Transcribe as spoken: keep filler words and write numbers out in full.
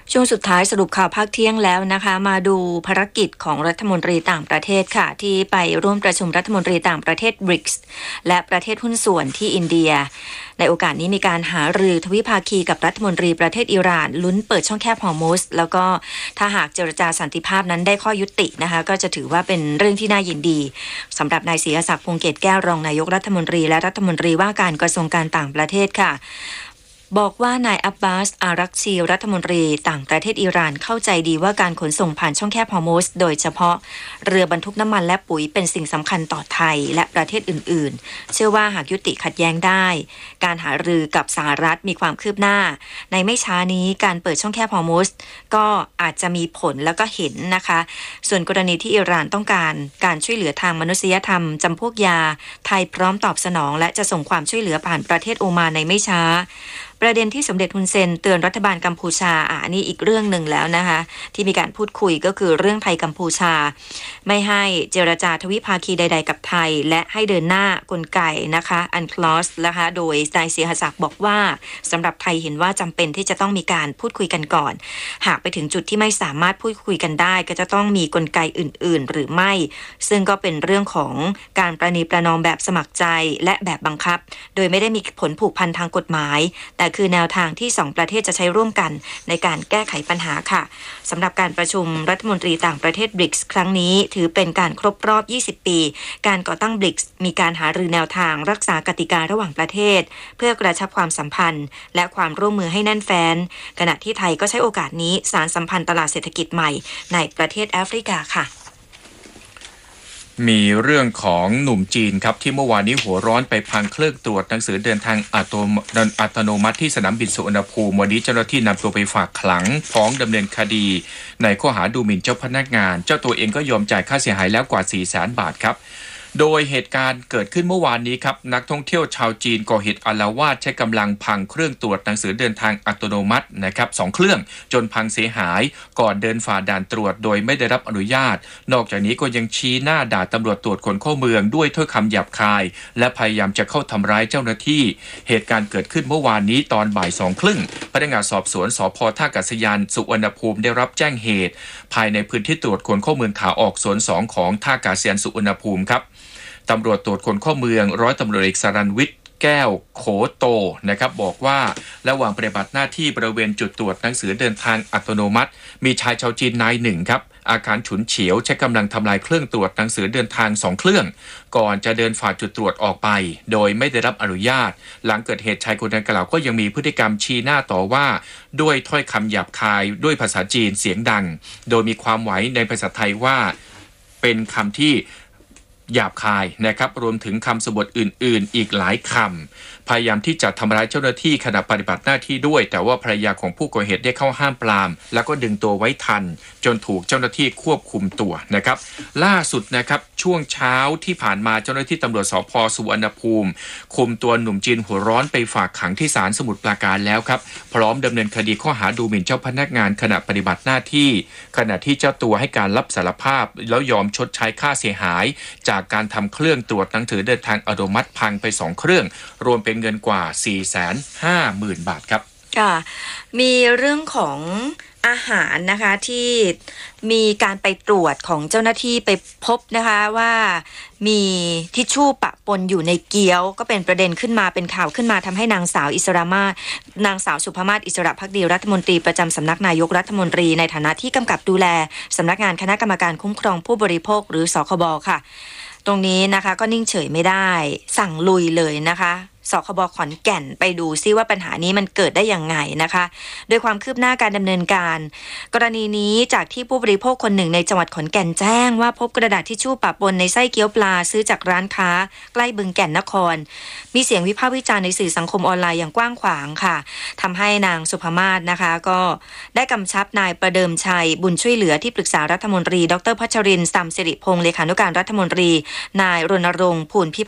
ช่วงสุดท้ายสรุปข่าวภาคเที่ยงแล้วนะคะมาดูภารกิจของรัฐมนตรีต่างประเทศค่ะที่ไปร่วมประชุมรัฐมนตรีต่างประเทศ บริกส์ และประเทศหุ้นส่วนที่อินเดียในโอกาสนี้มีการหารือทวิภาคีกับรัฐมนตรีประเทศอิหร่านลุ้นเปิดช่องแคบฮอร์มุซแล้วก็ถ้าหากเจรจาสันติภาพนั้นได้ข้อยุตินะคะก็จะถือว่าเป็นเรื่องที่น่ายินดีสำหรับนายศรีศักดิ์พงษ์เกษแก้วรองนายกรัฐมนตรีและรัฐมนตรีว่าการกระทรวงการต่างประเทศค่ะบอกว่านายอับบาสอารักชีรัฐมนตรีต่างประเทศอิหร่านเข้าใจดีว่าการขนส่งผ่านช่องแคบฮอร์มุซโดยเฉพาะเรือบรรทุกน้ำมันและปุ๋ยเป็นสิ่งสำคัญต่อไทยและประเทศอื่นๆเชื่อว่าหากยุติขัดแย้งได้การหารือกับสหรัฐมีความคืบหน้าในไม่ช้านี้การเปิดช่องแคบฮอร์มุซก็อาจจะมีผลแล้วก็เห็นนะคะส่วนกรณีที่อิหร่านต้องการการช่วยเหลือทางมนุษยธรรมจำพวกยาไทยพร้อมตอบสนองและจะส่งความช่วยเหลือผ่านประเทศโอมานในไม่ช้าประเด็นที่สมเด็จฮุนเซนเตือนรัฐบาลกัมพูชาอ่ะอันนี้อีกเรื่องหนึ่งแล้วนะคะที่มีการพูดคุยก็คือเรื่องไทยกัมพูชาไม่ให้เจรจาทวิภาคีใดๆกับไทยและให้เดินหน้ากลไกนะคะอันคลอสนะคะโดยนายศรีศักดิ์บอกว่าสำหรับไทยเห็นว่าจำเป็นที่จะต้องมีการพูดคุยกันก่อนหากไปถึงจุดที่ไม่สามารถพูดคุยกันได้ก็จะต้องมีกลไกอื่นๆหรือไม่ซึ่งก็เป็นเรื่องของการประนีประนอมแบบสมัครใจและแบบบังคับโดยไม่ได้มีผลผูกพันทางกฎหมายแต่คือแนวทางที่สองประเทศจะใช้ร่วมกันในการแก้ไขปัญหาค่ะสำหรับการประชุมรัฐมนตรีต่างประเทศ บริกส์ ครั้งนี้ถือเป็นการครบรอบยี่สิบปีการก่อตั้ง บริกส์ มีการหารือแนวทางรักษากติการะหว่างประเทศเพื่อกระชับความสัมพันธ์และความร่วมมือให้แน่นแฟ้นขณะที่ไทยก็ใช้โอกาสนี้สานสัมพันธ์ตลาดเศรษฐกิจใหม่ในประเทศแอฟริกาค่ะมีเรื่องของหนุ่มจีนครับที่เมื่อวานนี้หัวร้อนไปพังเครื่องตรวจหนังสือเดินทางอัตโนมัติที่สนามบินสุวรรณภูมิวันนี้เจ้าหน้าที่นำตัวไปฝากขังฟ้องดำเนินคดีในข้อหาดูหมิ่นเจ้าพนักงานเจ้าตัวเองก็ยอมจ่ายค่าเสียหายแล้วกว่า สี่แสน บาทครับโดยเหตุการณ์เกิดขึ้นเมื่อวานนี้ครับนักท่องเที่ยวชาวจีนก่อเหตุอาละวาดใช้กำลังพังเครื่องตรวจหนังสือเดินทางอัตโนมัตินะครับสองเครื่องจนพังเสียหายก่อนเดินฝ่าด่านตรวจโดยไม่ได้รับอนุญาตนอกจากนี้ก็ยังชี้หน้าด่าตำรวจตรวจคนเข้าเมืองด้วยถ้อยคำหยาบคายและพยายามจะเข้าทำร้ายเจ้าหน้าที่เหตุการณ์เกิดขึ้นเมื่อวานนี้ตอนบ่ายสองครึ่งพนักงานสอบสวนสภ.ท่าอากาศยานสุวรรณภูมิได้รับแจ้งเหตุภายในพื้นที่ตรวจคนเข้าเมืองขาออกโซนสองของท่าอากาศยานสุวรรณภูมิครับตำรวจตรวจคนเข้าเมืองร้อยตำรวจเอกสรัญวิทย์แก้วโขโตนะครับบอกว่าระหว่างปฏิบัติหน้าที่บริเวณจุดตรวจหนังสือเดินทางอัตโนมัติมีชายชาวจีนนายหนึ่งครับอาการฉุนเฉียวใช้กำลังทำลายเครื่องตรวจหนังสือเดินทางสองเครื่องก่อนจะเดินฝ่าจุดตรวจออกไปโดยไม่ได้รับอนุญาตหลังเกิดเหตุชายคนดังกล่าวก็ยังมีพฤติกรรมชี้หน้าต่อว่าด้วยถ้อยคำหยาบคายด้วยภาษาจีนเสียงดังโดยมีความหมายในภาษาไทยว่าเป็นคำที่หยาบคายนะครับรวมถึงคำสบทอื่นๆอีกหลายคำพยายามที่จะทำร้ายเจ้าหน้าที่ขณะปฏิบัติหน้าที่ด้วยแต่ว่าภรรยาของผู้ก่อเหตุได้เข้าห้ามปรามแล้วก็ดึงตัวไว้ทันจนถูกเจ้าหน้าที่ควบคุมตัวนะครับล่าสุดนะครับช่วงเช้าที่ผ่านมาเจ้าหน้าที่ตำรวจสภ.สุวรรณภูมิคุมตัวหนุ่มจีนหัวร้อนไปฝากขังที่ศาลสมุทรปราการแล้วครับพร้อมดำเนินคดีข้อหาดูหมิ่นเจ้าพนักงานขณะปฏิบัติหน้าที่ขณะที่เจ้าตัวให้การรับสารภาพแล้วยอมชดใช้ค่าเสียหายจากการทำเครื่องตรวจหนังสือเดินทางอัตโนมัติพังไปสองเครื่องรวมเป็นเงินกว่า สี่แสนห้าหมื่น บาทครับค่ะมีเรื่องของอาหารนะคะที่มีการไปตรวจของเจ้าหน้าที่ไปพบนะคะว่ามีทิชชู่ปะปนอยู่ในเกี๊ยวก็เป็นประเด็นขึ้นมาเป็นข่าวขึ้นมาทำให้นางสาวอิสรามาศนางสาวสุภมาศอิสระภักดีรัฐมนตรีประจำสำนักนายกรัฐมนตรีในฐานะที่กำกับดูแลสำนักงานคณะกรรมการคุ้มครองผู้บริโภคหรือสคบค่ะตรงนี้นะคะก็นิ่งเฉยไม่ได้สั่งลุยเลยนะคะสคบขอนแก่นไปดูซิว่าปัญหานี้มันเกิดได้อย่างไงนะคะโดยความคืบหน้าการดำเนินการกรณีนี้จากที่ผู้บริโภคคนหนึ่งในจังหวัดขอนแก่นแจ้งว่าพบกระดาษทิชชู่ปะปนในไส้เกี๊ยวปลาซื้อจากร้านค้าใกล้บึงแก่นนครมีเสียงวิพากษ์วิจารณ์ในสื่อสังคมออนไลน์อย่างกว้างขวางค่ะทำให้นางสุภมาศนะคะก็ได้กำชับนายประเดิมชัยบุญช่วยเหลือที่ปรึกษารัฐมนตรีดรพัชรินทร์ สัมสิริพงษ์เลขานุการรัฐมนตรีนายรณรงค์ ภูลพิ